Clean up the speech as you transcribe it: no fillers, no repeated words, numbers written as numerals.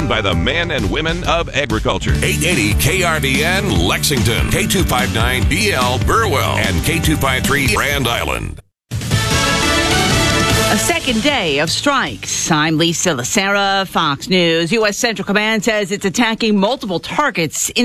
owned by the men and women of agriculture. 880 KRDN Lexington, K259BL Burwell, and K253 Grand Island. A second day of strikes. I'm Lisa Lacera, Fox News. U.S. Central Command says it's attacking multiple targets in